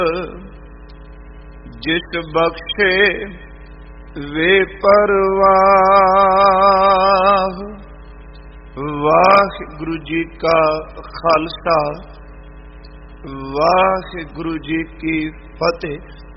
ਜਿਸ ਬਖਸ਼ੇ ਵੇ ਪਰਵਾਹ। ਵਾਹਿਗੁਰੂ ਜੀ ਕਾ ਖਾਲਸਾ, ਵਾਹਿਗੁਰੂ ਜੀ ਕੀ ਫਤਿਹ।